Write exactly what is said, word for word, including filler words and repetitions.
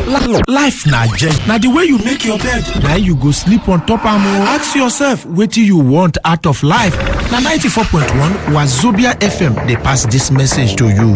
Life na journey. Na the way you make your bed, na you go sleep on top am. Ask yourself, wetin you want out of life? Na ninety-four point one Wazobia F M dey pass this message to you.